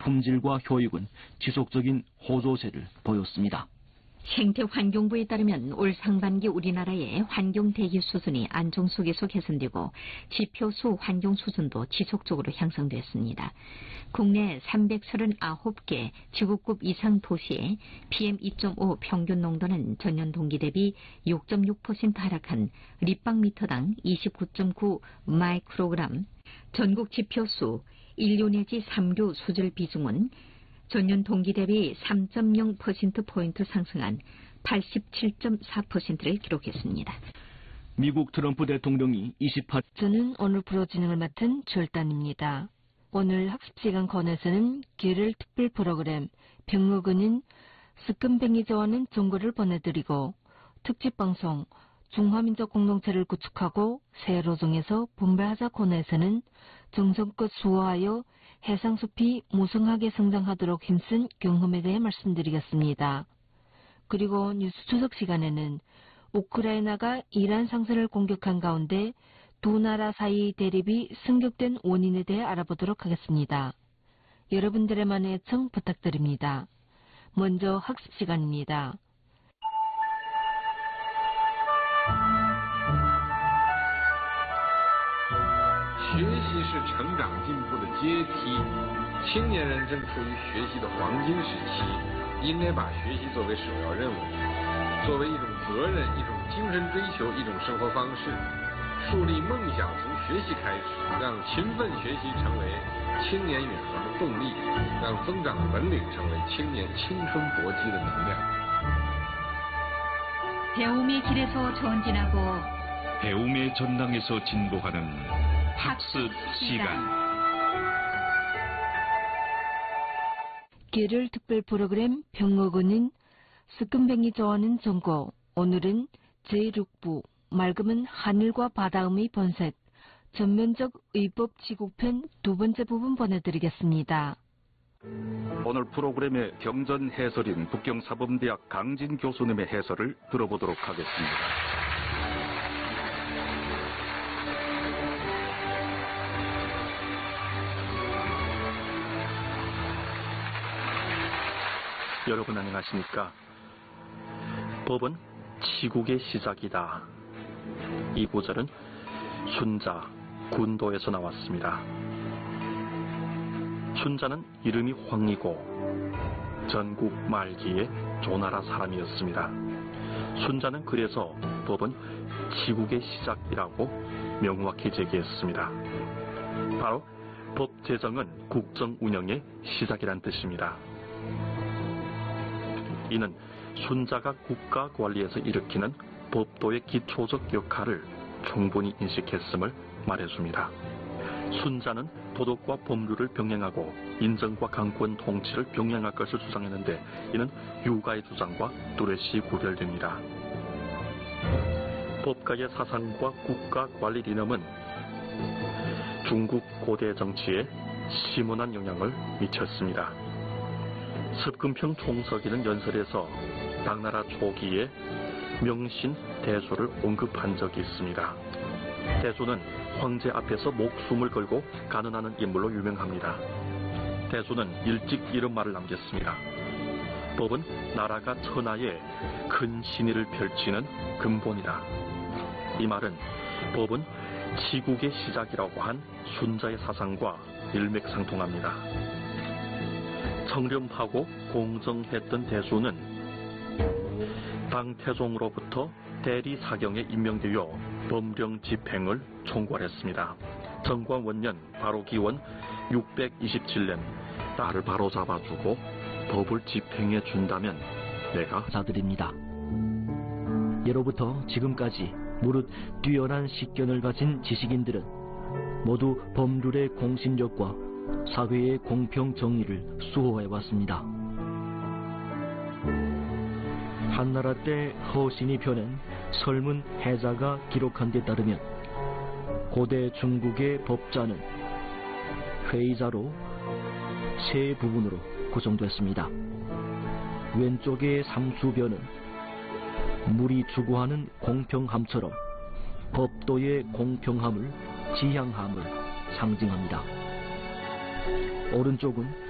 품질과 효익은 지속적인 호조세를 보였습니다. 생태환경부에 따르면 올 상반기 우리나라의 환경 대기 수준이 안정 속에서 개선되고 지표수 환경 수준도 지속적으로 향상됐습니다. 국내 339개 지구급 이상 도시의 PM2.5 평균 농도는 전년 동기 대비 6.6% 하락한立方미터당 29.9 마이크로그램, 전국 지표수 1류 내지 3류 수질 비중은 전년 동기 대비 3.0%포인트 상승한 87.4%를 기록했습니다. 미국 트럼프 대통령이 28... 저는 오늘 프로 진행을 맡은 절단입니다. 오늘 학습시간 코너에서는 계절 특별 프로그램 병어근인 스끈뱅이 좋아하는 정보를 보내드리고 특집방송 중화민족 공동체를 구축하고 새로 정해서 분배하자 코너에서는 정성껏 수호하여 해상숲이 무성하게 성장하도록 힘쓴 경험에 대해 말씀드리겠습니다. 그리고 뉴스 추석 시간에는 우크라이나가 이란 상선을 공격한 가운데 두 나라 사이 대립이 승격된 원인에 대해 알아보도록 하겠습니다. 여러분들의 많은 애청 부탁드립니다. 먼저 학습 시간입니다. 学习是成长进步的阶梯，青年人正处于学习的黄金时期，应该把学习作为首要任务，作为一种责任、一种精神追求、一种生活方式，树立梦想从学习开始，让勤奋学习成为青年远航的动力，让增长的本领成为青年青春搏击的能量。 배움의 길에서 전진하고 배움의 전당에서 진보하는 학습 시간. 계절 특별 프로그램 병어근인 스끈뱅이 좋아하는 전고. 오늘은 제6부 맑음은 하늘과 바다음의 번색 전면적 의법 지국편 두 번째 부분 보내드리겠습니다. 오늘 프로그램의 경전 해설인 북경사범대학 강진 교수님의 해설을 들어보도록 하겠습니다. 여러분 안녕하십니까? 법은 치국의 시작이다. 이 구절은 순자, 군도에서 나왔습니다. 순자는 이름이 황이고 전국 말기에 조나라 사람이었습니다. 순자는 그래서 법은 치국의 시작이라고 명확히 제기했습니다. 바로 법 제정은 국정 운영의 시작이란 뜻입니다. 이는 순자가 국가 관리에서 일으키는 법도의 기초적 역할을 충분히 인식했음을 말해줍니다. 순자는 도덕과 법률을 병행하고 인정과 강권 통치를 병행할 것을 주장했는데 이는 유가의 주장과 뚜렷이 구별됩니다. 법가의 사상과 국가 관리 리념은 중국 고대 정치에 심원한 영향을 미쳤습니다. 습근평 총서기는 연설에서 당나라 초기에 명신 대소를 언급한 적이 있습니다. 대소는 황제 앞에서 목숨을 걸고 간언하는 인물로 유명합니다. 대소는 일찍 이런 말을 남겼습니다. 법은 나라가 천하에 큰 신의를 펼치는 근본이다. 이 말은 법은 치국의 시작이라고 한 순자의 사상과 일맥상통합니다. 청렴하고 공정했던 대소는 당태종으로부터 대리사경에 임명되어 법령 집행을 총괄했습니다. 정관 원년 바로 기원 627년 나를 바로 잡아주고 법을 집행해 준다면 내가 사드립니다. 예로부터 지금까지 무릇 뛰어난 식견을 가진 지식인들은 모두 법률의 공신력과 사회의 공평 정의를 수호해왔습니다. 한나라 때 허신이 펴낸 설문 해자가 기록한 데 따르면 고대 중국의 법자는 회의자로 세 부분으로 구성됐습니다. 왼쪽의 삼수변은 물이 추구하는 공평함처럼 법도의 공평함을 지향함을 상징합니다. 오른쪽은